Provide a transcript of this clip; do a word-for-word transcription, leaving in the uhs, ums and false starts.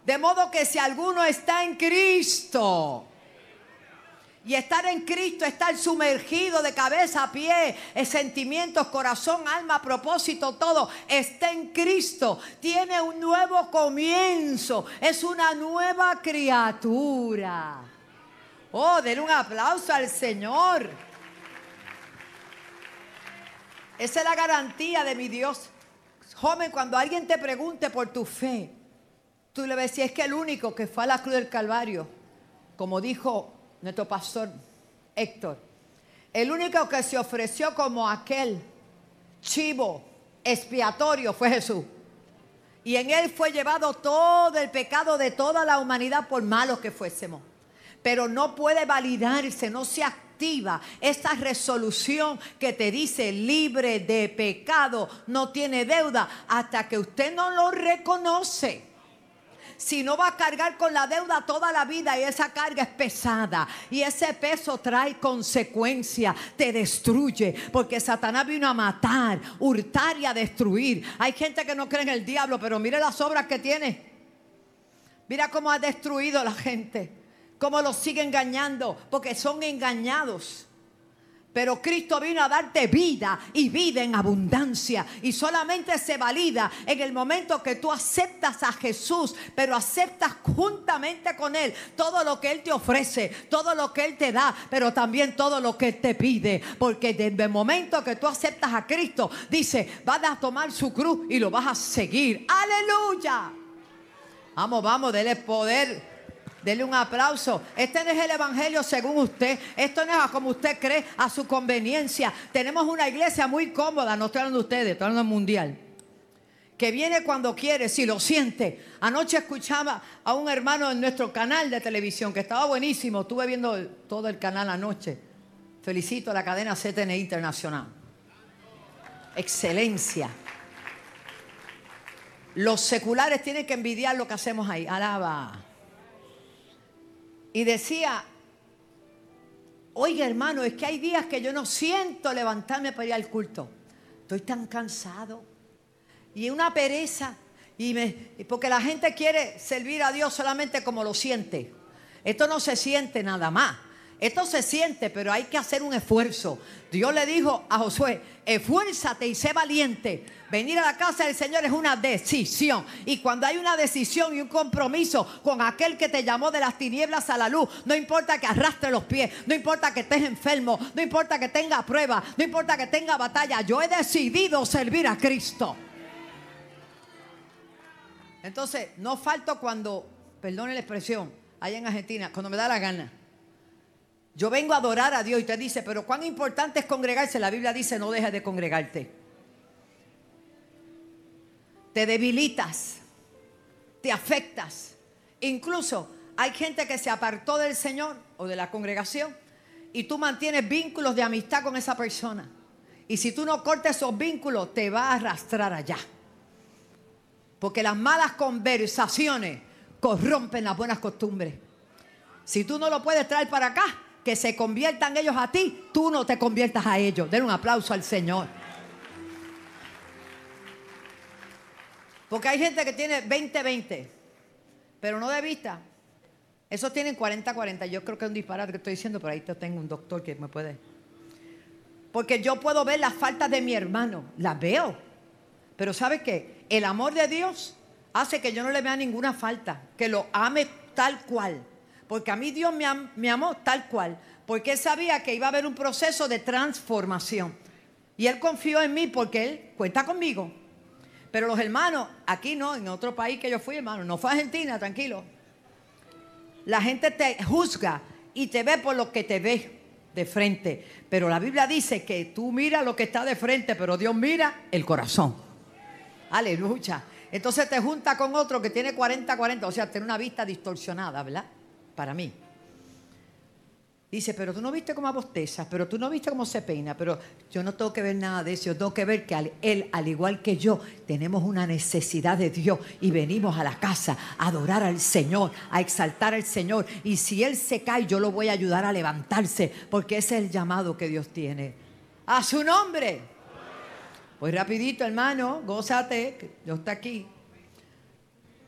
De modo que si alguno está en Cristo, y estar en Cristo, estar sumergido de cabeza a pie, en sentimientos, corazón, alma, propósito, todo, está en Cristo. Tiene un nuevo comienzo, es una nueva criatura. Oh, denle un aplauso al Señor. Esa es la garantía de mi Dios. Joven, cuando alguien te pregunte por tu fe, tú le ves si es que el único que fue a la cruz del Calvario, como dijo nuestro pastor Héctor, el único que se ofreció como aquel chivo expiatorio fue Jesús. Y en él fue llevado todo el pecado de toda la humanidad, por malos que fuésemos. Pero no puede validarse, no se activa esta resolución que te dice libre de pecado, no tiene deuda, hasta que usted no lo reconoce. Si no, va a cargar con la deuda toda la vida, y esa carga es pesada y ese peso trae consecuencias, te destruye, porque Satanás vino a matar, hurtar y a destruir. Hay gente que no cree en el diablo, pero mire las obras que tiene. Mira cómo ha destruido a la gente, cómo los sigue engañando, porque son engañados. Pero Cristo vino a darte vida, y vida en abundancia. Y solamente se valida en el momento que tú aceptas a Jesús, pero aceptas juntamente con Él todo lo que Él te ofrece, todo lo que Él te da, pero también todo lo que Él te pide. Porque desde el momento que tú aceptas a Cristo, dice, vas a tomar su cruz y lo vas a seguir. ¡Aleluya! Vamos, vamos, dele poder. Dele un aplauso. Este no es el evangelio según usted. Esto no es a como usted cree, a su conveniencia. Tenemos una iglesia muy cómoda. No estoy hablando de ustedes, estoy hablando del mundial. Que viene cuando quiere, si lo siente. Anoche escuchaba a un hermano en nuestro canal de televisión que estaba buenísimo. Estuve viendo todo el canal anoche. Felicito a la cadena C T N Internacional. Excelencia. Los seculares tienen que envidiar lo que hacemos ahí. Alaba. Y decía, oiga hermano, es que hay días que yo no siento levantarme para ir al culto. Estoy tan cansado. Y una pereza. Y me, porque la gente quiere servir a Dios solamente como lo siente. Esto no se siente nada más. Esto se siente, pero hay que hacer un esfuerzo. Dios le dijo a Josué, esfuérzate y sé valiente. Venir a la casa del Señor es una decisión. Y cuando hay una decisión y un compromiso con aquel que te llamó de las tinieblas a la luz, no importa que arrastre los pies, no importa que estés enfermo, no importa que tenga prueba, no importa que tenga batalla, yo he decidido servir a Cristo. Entonces, no falto cuando, perdone la expresión, allá en Argentina, cuando me da la gana. Yo vengo a adorar a Dios y te dice, pero cuán importante es congregarse. La Biblia dice, no dejes de congregarte. Te debilitas, te afectas. Incluso hay gente que se apartó del Señor o de la congregación y tú mantienes vínculos de amistad con esa persona. Y si tú no cortas esos vínculos, te va a arrastrar allá. Porque las malas conversaciones corrompen las buenas costumbres. Si tú no lo puedes traer para acá, que se conviertan ellos a ti, tú no te conviertas a ellos. Den un aplauso al Señor. Porque hay gente que tiene veinte veinte, pero no de vista. Esos tienen cuarenta cuarenta. Yo creo que es un disparate que estoy diciendo, pero ahí tengo un doctor que me puede. Porque yo puedo ver las faltas de mi hermano, las veo. Pero ¿sabes qué? El amor de Dios hace que yo no le vea ninguna falta, que lo ame tal cual. Porque a mí Dios me, am, me amó tal cual. Porque Él sabía que iba a haber un proceso de transformación. Y Él confió en mí porque Él cuenta conmigo. Pero los hermanos, aquí no, en otro país que yo fui, hermano, no fue a Argentina, tranquilo. La gente te juzga y te ve por lo que te ve de frente. Pero la Biblia dice que tú miras lo que está de frente, pero Dios mira el corazón. Aleluya. Entonces te junta con otro que tiene cuarenta cuarenta, o sea, tiene una vista distorsionada, ¿verdad? Para mí. Dice, pero tú no viste cómo abosteza, pero tú no viste cómo se peina, pero yo no tengo que ver nada de eso. Yo tengo que ver que él, al igual que yo, tenemos una necesidad de Dios y venimos a la casa a adorar al Señor, a exaltar al Señor. Y si Él se cae, yo lo voy a ayudar a levantarse, porque ese es el llamado que Dios tiene. ¡A su nombre! Pues rapidito, hermano, gózate, que Dios está aquí.